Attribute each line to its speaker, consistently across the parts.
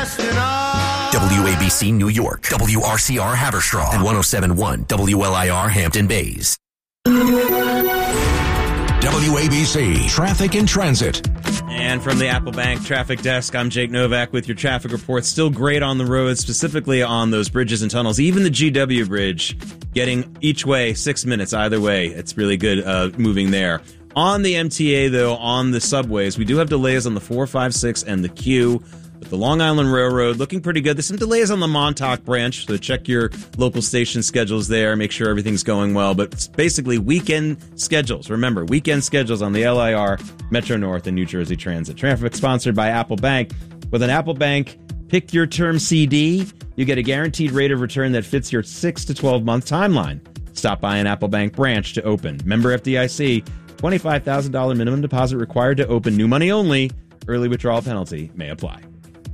Speaker 1: WABC New York, WRCR Haverstraw, and 107.1 WLIR Hampton Bays. WABC Traffic and Transit.
Speaker 2: And from the Apple Bank Traffic Desk, I'm Jake Novak with your traffic report. Still great on the roads, specifically on those bridges and tunnels. Even the GW Bridge, getting each way 6 minutes either way. It's really good moving there. On the MTA, though, on the subways, we do have delays on the 456 and the Q. But the Long Island Railroad looking pretty good. There's some delays on the Montauk branch, so check your local station schedules there. Make sure everything's going well. But it's basically weekend schedules. Remember, weekend schedules on the LIR, Metro North, and New Jersey Transit. Traffic sponsored by Apple Bank. With an Apple Bank Pick Your Term CD, you get a guaranteed rate of return that fits your 6 to 12-month timeline. Stop by an Apple Bank branch to open. Member FDIC, $25,000 minimum deposit required to open. New money only. Early withdrawal penalty may apply.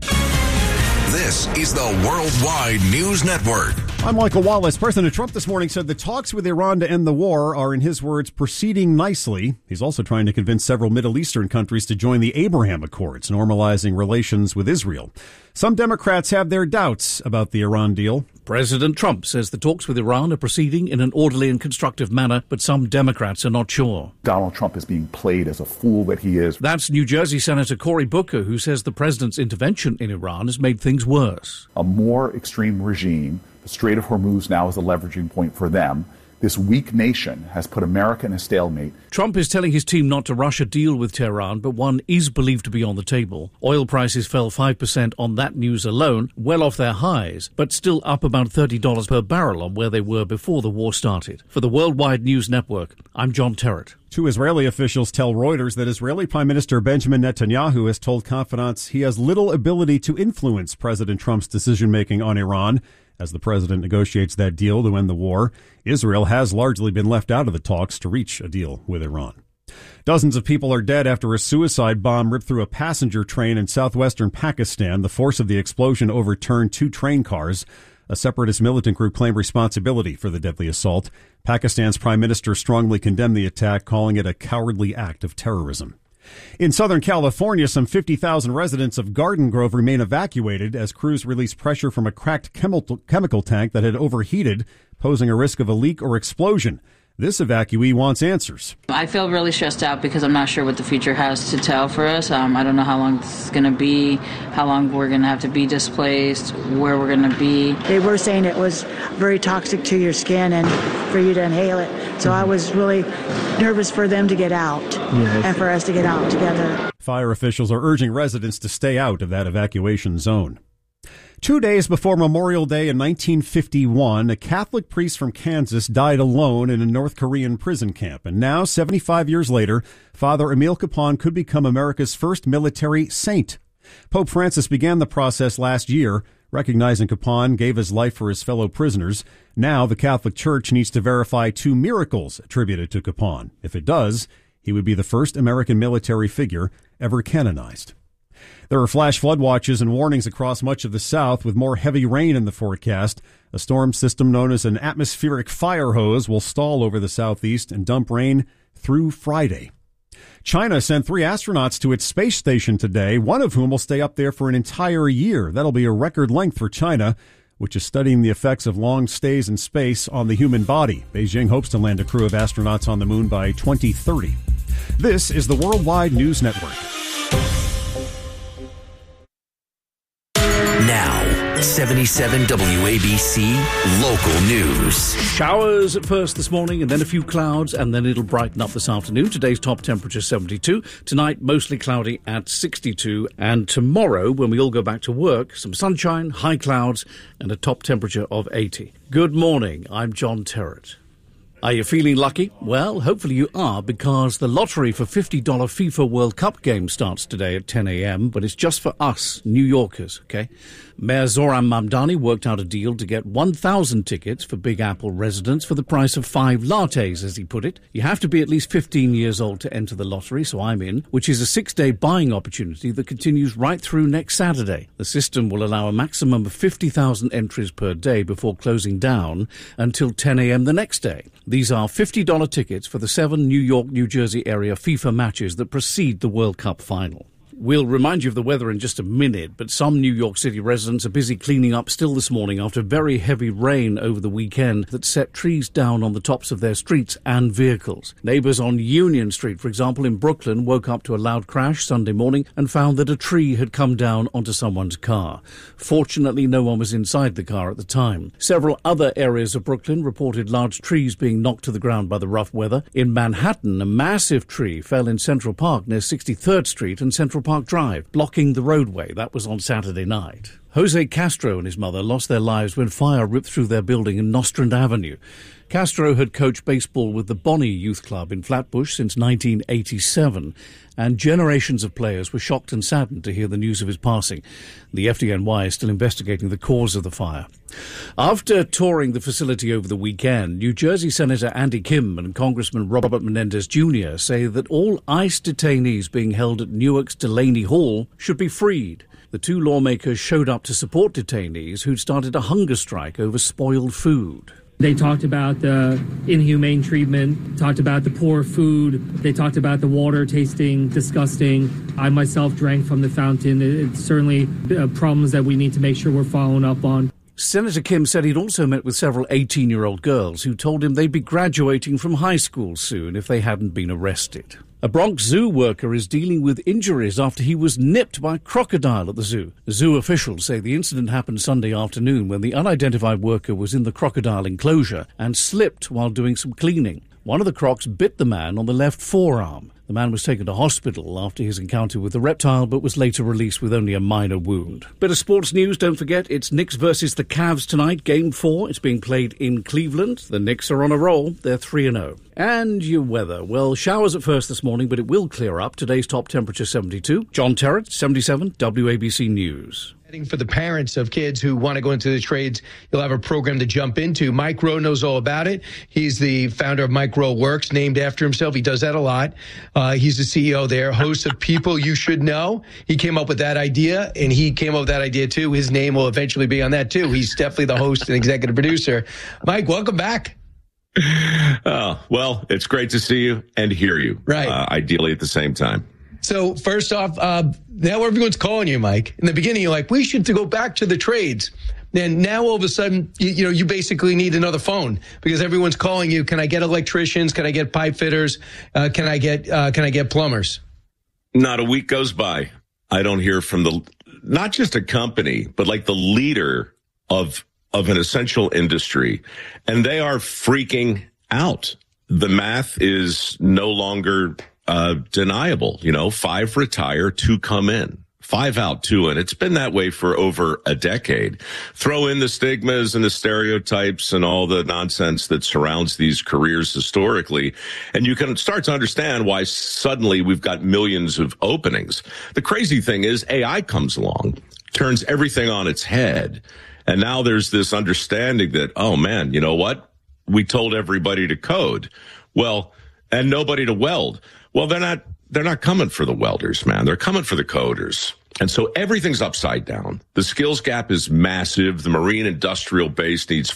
Speaker 1: This is the Worldwide News Network.
Speaker 3: I'm Michael Wallace. President Trump this morning said the talks with Iran to end the war are, in his words, proceeding nicely. He's also trying to convince several Middle Eastern countries to join the Abraham Accords, normalizing relations with Israel. Some Democrats have their doubts about the Iran deal.
Speaker 4: President Trump says the talks with Iran are proceeding in an orderly and constructive manner, but some Democrats are not sure.
Speaker 5: Donald Trump is being played as a fool that he is.
Speaker 4: That's New Jersey Senator Cory Booker, who says the president's intervention in Iran has made things worse.
Speaker 5: A more extreme regime, the Strait of Hormuz now is a leveraging point for them. This weak nation has put America in a stalemate.
Speaker 4: Trump is telling his team not to rush a deal with Tehran, but one is believed to be on the table. Oil prices fell 5% on that news alone, well off their highs, but still up about $30 per barrel on where they were before the war started. For the Worldwide News Network, I'm John Terrett.
Speaker 3: Two Israeli officials tell Reuters that Israeli Prime Minister Benjamin Netanyahu has told confidants he has little ability to influence President Trump's decision-making on Iran. As the president negotiates that deal to end the war, Israel has largely been left out of the talks to reach a deal with Iran. Dozens of people are dead after a suicide bomb ripped through a passenger train in southwestern Pakistan. The force of the explosion overturned two train cars. A separatist militant group claimed responsibility for the deadly assault. Pakistan's prime minister strongly condemned the attack, calling it a cowardly act of terrorism. In Southern California, some 50,000 residents of Garden Grove remain evacuated as crews release pressure from a cracked chemical tank that had overheated, posing a risk of a leak or explosion. This evacuee wants answers.
Speaker 6: I feel really stressed out because I'm not sure what the future has to tell for us. I don't know how long this is going to be, how long we're going to have to be displaced, where we're going to be.
Speaker 7: They were saying it was very toxic to your skin and for you to inhale it. So I was really nervous for them to get out and for us to get out together.
Speaker 3: Fire officials are urging residents to stay out of that evacuation zone. 2 days before Memorial Day in 1951, a Catholic priest from Kansas died alone in a North Korean prison camp. And now, 75 years later, Father Emil Kapaun could become America's first military saint. Pope Francis began the process last year, recognizing Kapaun gave his life for his fellow prisoners. Now, the Catholic Church needs to verify two miracles attributed to Kapaun. If it does, he would be the first American military figure ever canonized. There are flash flood watches and warnings across much of the South with more heavy rain in the forecast. A storm system known as an atmospheric fire hose will stall over the southeast and dump rain through Friday. China sent 3 astronauts to its space station today, one of whom will stay up there for an entire year. That'll be a record length for China, which is studying the effects of long stays in space on the human body. Beijing hopes to land a crew of astronauts on the moon by 2030. This is the Worldwide News Network.
Speaker 1: Now, 77 WABC Local News.
Speaker 4: Showers at first this morning and then a few clouds and then it'll brighten up this afternoon. Today's top temperature 72. Tonight mostly cloudy at 62. And tomorrow when we all go back to work, some sunshine, high clouds and a top temperature of 80. Good morning. I'm John Terrett. Are you feeling lucky? Well, hopefully you are, because the lottery for $50 FIFA World Cup game starts today at 10 a.m., but it's just for us, New Yorkers, okay? Mayor Zoran Mamdani worked out a deal to get 1,000 tickets for Big Apple residents for the price of 5 lattes, as he put it. You have to be at least 15 years old to enter the lottery, so I'm in, which is a 6-day buying opportunity that continues right through next Saturday. The system will allow a maximum of 50,000 entries per day before closing down until 10 a.m. the next day. These are $50 tickets for the 7 New York, New Jersey area FIFA matches that precede the World Cup final. We'll remind you of the weather in just a minute, but some New York City residents are busy cleaning up still this morning after very heavy rain over the weekend that set trees down on the tops of their streets and vehicles. Neighbors on Union Street, for example, in Brooklyn, woke up to a loud crash Sunday morning and found that a tree had come down onto someone's car. Fortunately, no one was inside the car at the time. Several other areas of Brooklyn reported large trees being knocked to the ground by the rough weather. In Manhattan, a massive tree fell in Central Park near 63rd Street and Central Park Drive, blocking the roadway. That was on Saturday night. Jose Castro and his mother lost their lives when fire ripped through their building in Nostrand Avenue. Castro had coached baseball with the Bonnie Youth Club in Flatbush since 1987, and generations of players were shocked and saddened to hear the news of his passing. The FDNY is still investigating the cause of the fire. After touring the facility over the weekend, New Jersey Senator Andy Kim and Congressman Robert Menendez Jr. say that all ICE detainees being held at Newark's Delaney Hall should be freed. The two lawmakers showed up to support detainees who'd started a hunger strike over spoiled food.
Speaker 8: They talked about the inhumane treatment, talked about the poor food, they talked about the water tasting disgusting. I myself drank from the fountain. It's certainly problems that we need to make sure we're following up on.
Speaker 4: Senator Kim said he'd also met with several 18-year-old girls who told him they'd be graduating from high school soon if they hadn't been arrested. A Bronx Zoo worker is dealing with injuries after he was nipped by a crocodile at the zoo. Zoo officials say the incident happened Sunday afternoon when the unidentified worker was in the crocodile enclosure and slipped while doing some cleaning. One of the crocs bit the man on the left forearm. The man was taken to hospital after his encounter with the reptile, but was later released with only a minor wound. Bit of sports news, don't forget, it's Knicks versus the Cavs tonight, Game 4. It's being played in Cleveland. The Knicks are on a roll. They're 3-0. And your weather. Well, showers at first this morning, but it will clear up. Today's top temperature 72. John Terrett, 77, WABC News.
Speaker 9: For the parents of kids who want to go into the trades, you'll have a program to jump into. Mike Rowe knows all about it. He's the founder of Mike Rowe Works, named after himself. He does that a lot. He's the CEO there, host of People You Should Know. He came up with that idea, and he came up with that idea, too. His name will eventually be on that, too. He's definitely the host and executive producer. Mike, welcome back.
Speaker 10: Oh, well, it's great to see you and hear you.
Speaker 9: Right.
Speaker 10: Ideally at the same time.
Speaker 9: So first off, now everyone's calling you, Mike. In the beginning, you're like, we should go back to the trades. And now all of a sudden, you basically need another phone because everyone's calling you. Can I get electricians? Can I get pipe fitters? Can I get plumbers?
Speaker 10: Not a week goes by. I don't hear from not just a company, but like the leader of an essential industry. And they are freaking out. The math is no longer deniable. 5 retire, 2 come in, 5 out, 2 in. It's been that way for over a decade. Throw in the stigmas and the stereotypes and all the nonsense that surrounds these careers historically, and you can start to understand why suddenly we've got millions of openings. The crazy thing is AI comes along, turns everything on its head, and now there's this understanding that, oh man, you know what? We told everybody to code. Well, and nobody to weld. Well, they're not coming for the welders, man. They're coming for the coders. And so everything's upside down. The skills gap is massive. The marine industrial base needs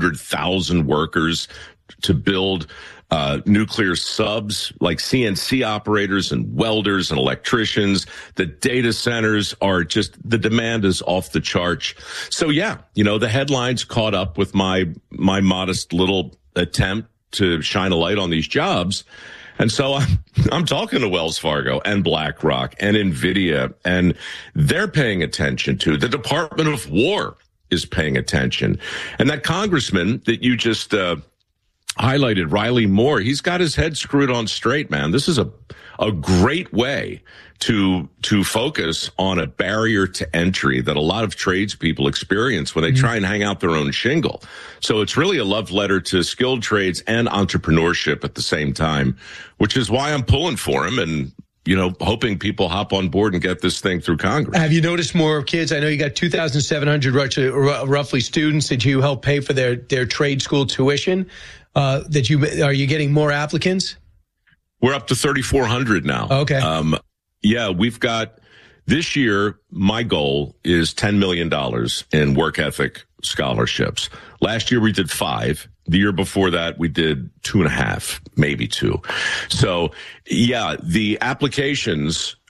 Speaker 10: 400,000 workers to build nuclear subs, like CNC operators and welders and electricians. The data centers are the demand is off the charts. So yeah, the headlines caught up with my modest little attempt to shine a light on these jobs. And so I'm talking to Wells Fargo and BlackRock and NVIDIA, and they're paying attention to. The Department of War is paying attention. And that congressman that you just highlighted, Riley Moore, he's got his head screwed on straight, man. This is a great way to focus on a barrier to entry that a lot of tradespeople experience when they try and hang out their own shingle. So it's really a love letter to skilled trades and entrepreneurship at the same time, which is why I'm pulling for him and, hoping people hop on board and get this thing through Congress.
Speaker 9: Have you noticed more kids? I know you got 2,700 roughly students that you help pay for their trade school tuition. Are you getting more applicants?
Speaker 10: We're up to 3,400 now.
Speaker 9: Okay.
Speaker 10: Yeah, we've got this year. My goal is $10 million in work ethic scholarships. Last year we did 5. The year before that we did 2.5, maybe 2. So yeah, the applications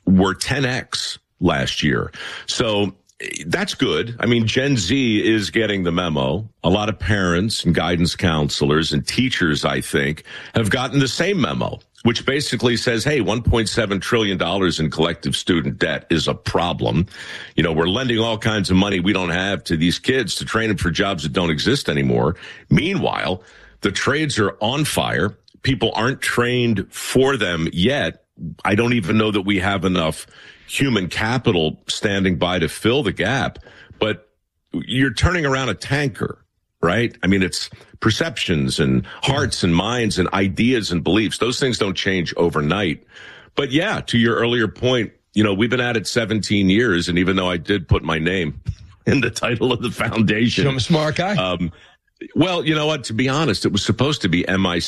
Speaker 10: were 10x last year. So that's good. I mean, Gen Z is getting the memo. A lot of parents and guidance counselors and teachers, I think, have gotten the same memo, which basically says, hey, $1.7 trillion in collective student debt is a problem. You know, we're lending all kinds of money we don't have to these kids to train them for jobs that don't exist anymore. Meanwhile, the trades are on fire. People aren't trained for them yet. I don't even know that we have enough human capital standing by to fill the gap, but you're turning around a tanker, right? I mean, it's perceptions and hearts and minds and ideas and beliefs. Those things don't change overnight. But yeah, to your earlier point, you know, we've been at it 17 years. And even though I did put my name in the title of the foundation.
Speaker 9: I'm a smart guy.
Speaker 10: Well, you know what? To be honest, it was supposed to be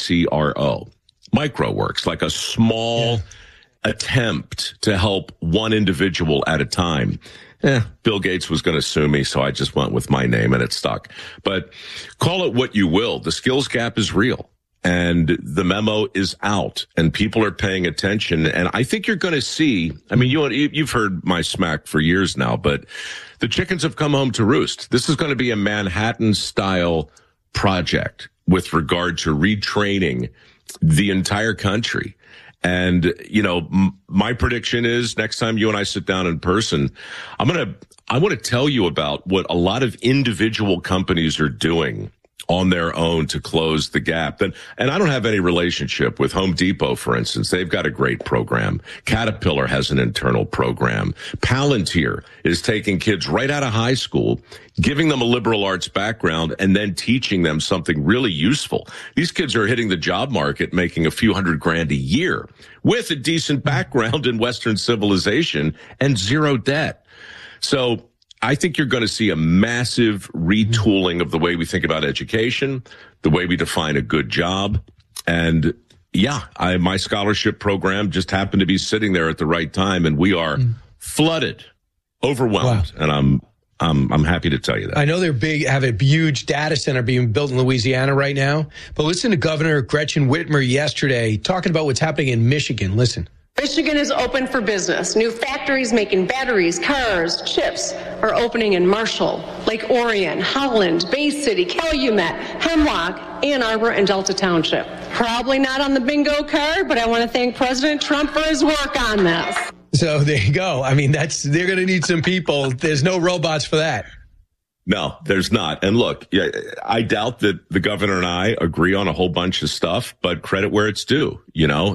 Speaker 10: MICRO, MicroWorks, like a small attempt to help one individual at a time. Bill Gates was going to sue me, so I just went with my name and it stuck. But call it what you will. The skills gap is real and the memo is out and people are paying attention. And I think you're going to see, I mean, you've heard my smack for years now, but the chickens have come home to roost. This is going to be a Manhattan style project with regard to retraining the entire country. And, you know, my prediction is next time you and I sit down in person, I want to tell you about what a lot of individual companies are doing on their own to close the gap. And I don't have any relationship with Home Depot, for instance. They've got a great program. Caterpillar has an internal program. Palantir is taking kids right out of high school, giving them a liberal arts background, and then teaching them something really useful. These kids are hitting the job market, making a few $100,000 a year with a decent background in Western civilization and zero debt. So I think you're going to see a massive retooling of the way we think about education, the way we define a good job. And yeah, my scholarship program just happened to be sitting there at the right time, and we are flooded, overwhelmed. Wow. And I'm happy to tell you that.
Speaker 9: I know they're have a huge data center being built in Louisiana right now, but listen to Governor Gretchen Whitmer yesterday talking about what's happening in Michigan. Listen.
Speaker 11: Michigan is open for business. New factories making batteries, cars, chips are opening in Marshall, Lake Orion, Holland, Bay City, Calumet, Hemlock, Ann Arbor, and Delta Township. Probably not on the bingo card, but I want to thank President Trump for his work on this.
Speaker 9: So there you go. I mean, they're going to need some people. There's no robots for that.
Speaker 10: No, there's not. And look, I doubt that the governor and I agree on a whole bunch of stuff, but credit where it's due. You know,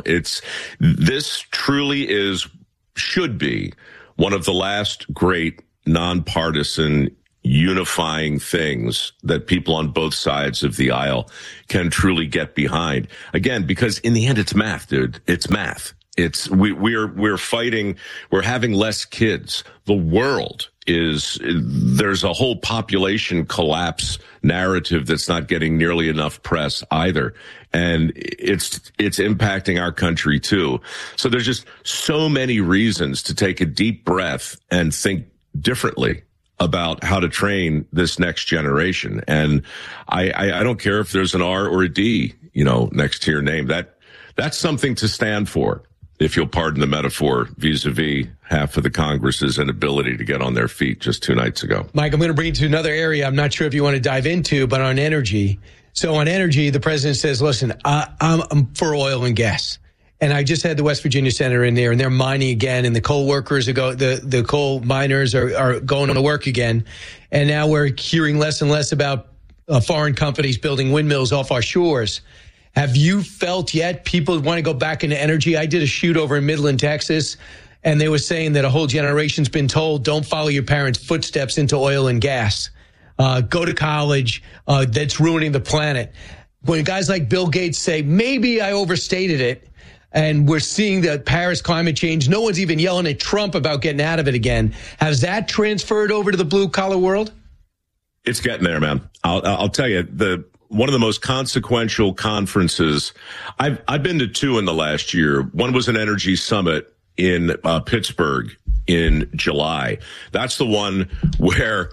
Speaker 10: this truly should be one of the last great nonpartisan unifying things that people on both sides of the aisle can truly get behind. Again, because in the end, it's math, dude. It's math. We're fighting. We're having less kids. The world there's a whole population collapse narrative that's not getting nearly enough press either. And it's impacting our country too. So there's just so many reasons to take a deep breath and think differently about how to train this next generation. And I don't care if there's an R or a D, next to your name. That's something to stand for, if you'll pardon the metaphor, vis-a-vis half of the Congress's inability to get on their feet just 2 nights ago.
Speaker 9: Mike, I'm going to bring you to another area I'm not sure if you want to dive into, but on energy. So on energy, the president says, listen, I'm for oil and gas. And I just had the West Virginia senator in there, and they're mining again, and the coal workers the coal miners are going to work again. And now we're hearing less and less about foreign companies building windmills off our shores. Have you felt yet people want to go back into energy? I did a shoot over in Midland, Texas, and they were saying that a whole generation's been told, don't follow your parents' footsteps into oil and gas. Go to college. That's ruining the planet. When guys like Bill Gates say, maybe I overstated it, and we're seeing the Paris climate change, no one's even yelling at Trump about getting out of it again. Has that transferred over to the blue-collar world?
Speaker 10: It's getting there, man. I'll tell you, one of the most consequential conferences, I've been to 2 in the last year. One was an energy summit in Pittsburgh in July. That's the one where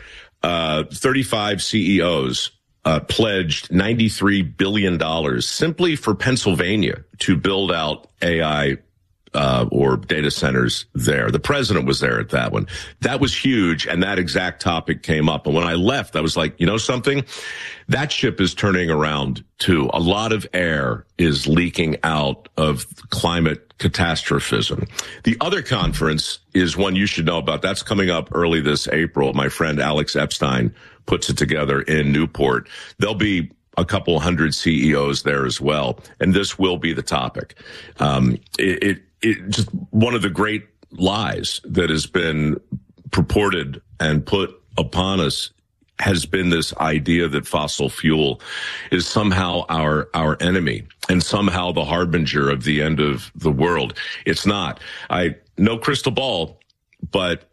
Speaker 10: 35 CEOs pledged $93 billion simply for Pennsylvania to build out AI or data centers there. The president was there at that one. That was huge, and that exact topic came up. And when I left, I was like, you know something? That ship is turning around, too. A lot of air is leaking out of climate catastrophism. The other conference is one you should know about. That's coming up early this April. My friend Alex Epstein puts it together in Newport. There'll be a couple hundred CEOs there as well, and this will be the topic. It just one of the great lies that has been purported and put upon us has been this idea that fossil fuel is somehow our enemy and somehow the harbinger of the end of the world. It's not. No crystal ball, but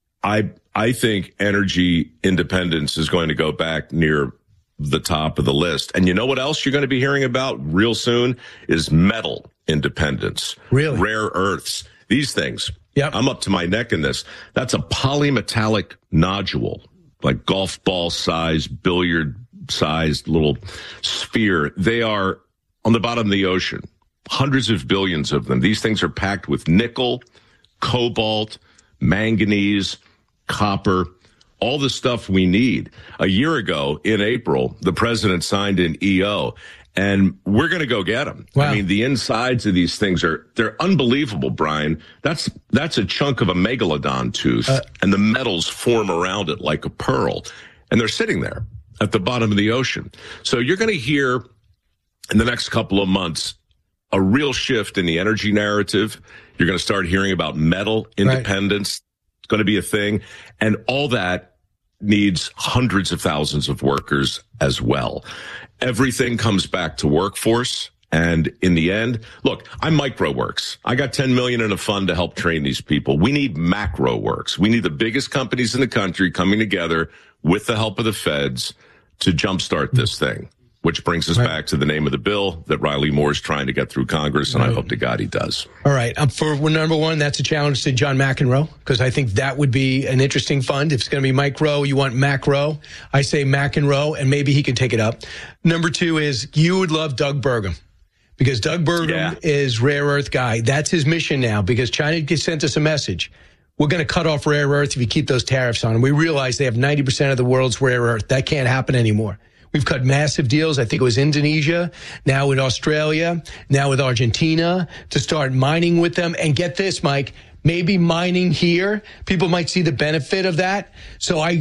Speaker 10: I think energy independence is going to go back near the top of the list. And you know what else you're going to be hearing about real soon is metal independence.
Speaker 9: Really?
Speaker 10: Rare earths. These things.
Speaker 9: Yep.
Speaker 10: I'm up to my neck in this. That's a polymetallic nodule, like golf ball size, billiard sized little sphere. They are on the bottom of the ocean. Hundreds of billions of them. These things are packed with nickel, cobalt, manganese, copper, all the stuff we need. A year ago in April, the president signed an EO, and we're going to go get them. Wow. I mean, the insides of these things they're unbelievable, Brian. That's a chunk of a megalodon tooth, and the metals form around it like a pearl, and they're sitting there at the bottom of the ocean. So you're going to hear in the next couple of months a real shift in the energy narrative. You're going to start hearing about metal independence. Right. It's going to be a thing, and all that needs hundreds of thousands of workers as well. Everything comes back to workforce. And in the end, look, I'm MicroWorks. I got $10 million in a fund to help train these people. We need MacroWorks. We need the biggest companies in the country coming together with the help of the feds to jumpstart this thing, which brings us back to the name of the bill that Riley Moore is trying to get through Congress, and I hope to God he does.
Speaker 9: All right. For number one, that's a challenge to John McEnroe, because I think that would be an interesting fund. If it's going to be micro, you want macro. I say McEnroe, and maybe he can take it up. Number two is you would love Doug Burgum, because Doug Burgum is rare earth guy. That's his mission now, because China sent us a message. We're going to cut off rare earth if you keep those tariffs on. And we realize they have 90% of the world's rare earth. That can't happen anymore. We've cut massive deals. I think it was Indonesia, now with Australia, now with Argentina, to start mining with them. And get this, Mike, maybe mining here, people might see the benefit of that. So I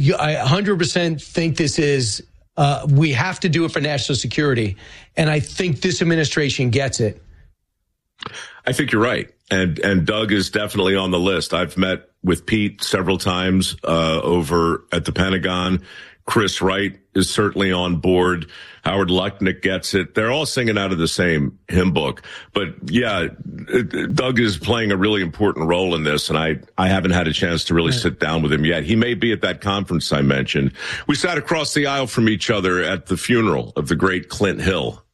Speaker 9: 100% think this is, we have to do it for national security. And I think this administration gets it.
Speaker 10: I think you're right. And Doug is definitely on the list. I've met with Pete several times over at the Pentagon. Chris Wright is certainly on board. Howard Lutnick gets it. They're all singing out of the same hymn book. But yeah, Doug is playing a really important role in this, and I haven't had a chance to really sit down with him yet. He may be at that conference I mentioned. We sat across the aisle from each other at the funeral of the great Clint Hill,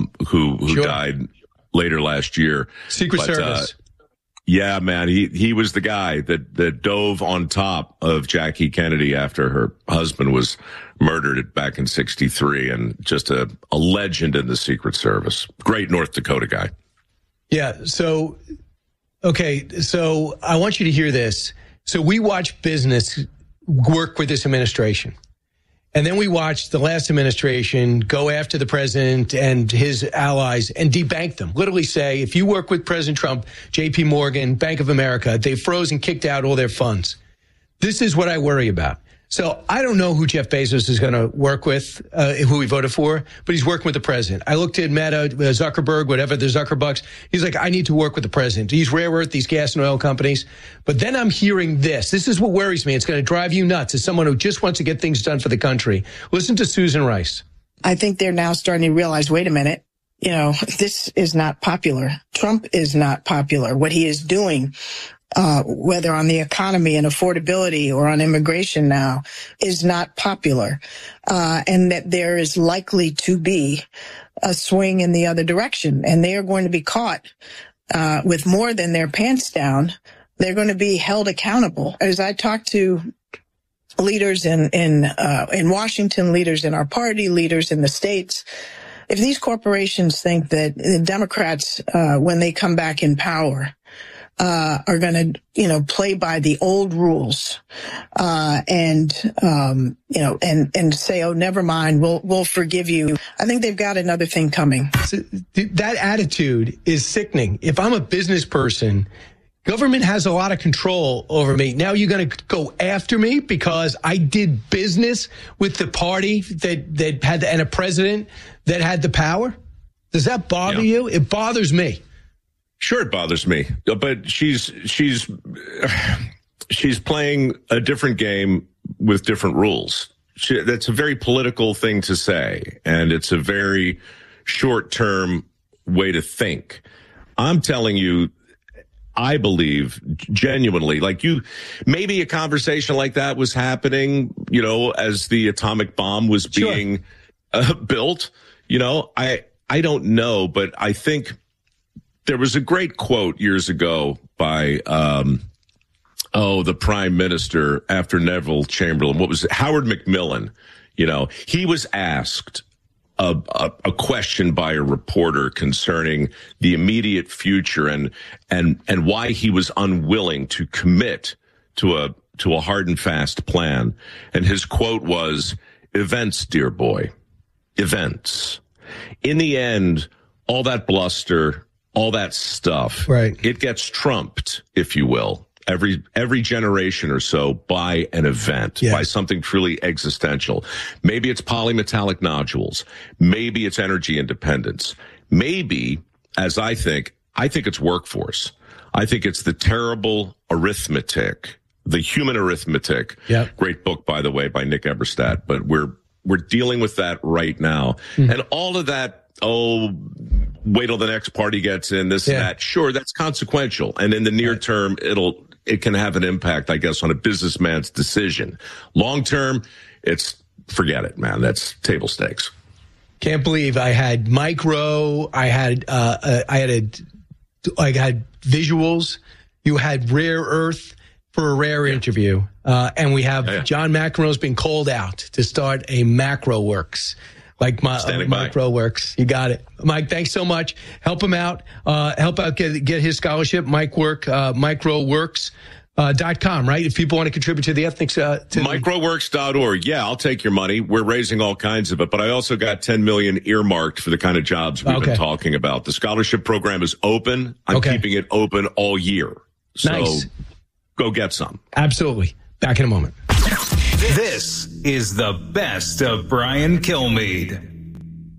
Speaker 10: who died later last year.
Speaker 9: Secret Service.
Speaker 10: Yeah, man, he was the guy that dove on top of Jackie Kennedy after her husband was murdered back in '63, and just a legend in the Secret Service. Great North Dakota guy.
Speaker 9: Yeah. So, okay. So I want you to hear this. So we watch business work with this administration. And then we watched the last administration go after the president and his allies and debank them. Literally say, if you work with President Trump, JP Morgan, Bank of America, they froze and kicked out all their funds. This is what I worry about. So I don't know who Jeff Bezos is going to work with, who he voted for, but he's working with the president. I looked at Meta, Zuckerberg, whatever, the Zuckerbucks. He's like, I need to work with the president. These rare earth, these gas and oil companies. But then I'm hearing this. This is what worries me. It's going to drive you nuts as someone who just wants to get things done for the country. Listen to Susan Rice.
Speaker 7: I think they're now starting to realize, wait a minute, this is not popular. Trump is not popular. What he is doing, whether on the economy and affordability or on immigration now, is not popular. And that there is likely to be a swing in the other direction. And they are going to be caught with more than their pants down. They're going to be held accountable. As I talk to leaders in Washington, leaders in our party, leaders in the states, if these corporations think that the Democrats, when they come back in power, are going to, play by the old rules, and say, oh, never mind, we'll forgive you. I think they've got another thing coming.
Speaker 9: So that attitude is sickening. If I'm a business person, government has a lot of control over me. Now you're going to go after me because I did business with the party that had, and a president that had the power? Does that bother you? It bothers me.
Speaker 10: Sure, it bothers me, but she's playing a different game with different rules. That's a very political thing to say, and it's a very short-term way to think. I'm telling you, I believe genuinely, maybe a conversation like that was happening, as the atomic bomb was being built. I don't know, but I think there was a great quote years ago by, the prime minister after Neville Chamberlain. What was it? Howard Macmillan. He was asked a question by a reporter concerning the immediate future and why he was unwilling to commit to a hard and fast plan. And his quote was, "Events, dear boy, events." In the end, all that bluster, all that stuff, it gets trumped, if you will, every generation or so by an event, by something truly existential. Maybe it's polymetallic nodules. Maybe it's energy independence. Maybe, as I think it's workforce. I think it's the terrible arithmetic, the human arithmetic. Great book, by the way, by Nick Eberstadt. But we're dealing with that right now. And all of that, wait till the next party gets in, this and that. Sure, that's consequential. And in the near term, it can have an impact, I guess, on a businessman's decision. Long term, forget it, man. That's table stakes.
Speaker 9: Can't believe I had micro. I had visuals. You had rare earth for a rare interview. And we have John McEnroe's been called out to start a Macro Works. Micro Works. You got it. Mike, thanks so much. Help him out. Get his scholarship, microworks.com, right? If people want to contribute to the ethnics.
Speaker 10: Microworks.org. Yeah, I'll take your money. We're raising all kinds of it, but I also got $10 million earmarked for the kind of jobs we've been talking about. The scholarship program is open. I'm keeping it open all year. So go get some.
Speaker 9: Absolutely. Back in a moment.
Speaker 12: This is the best of Brian Kilmeade.